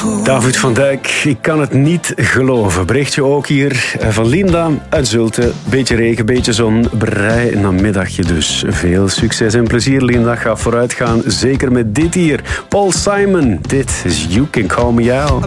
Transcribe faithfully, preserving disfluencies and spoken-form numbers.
David van Dijk, ik kan het niet geloven. Berichtje ook hier van Linda uit Zulte. Beetje regen, beetje zon, brei namiddagje dus. Veel succes en plezier, Linda. Ga vooruit gaan, zeker met dit hier. Paul Simon, dit is You Can Call Me Out.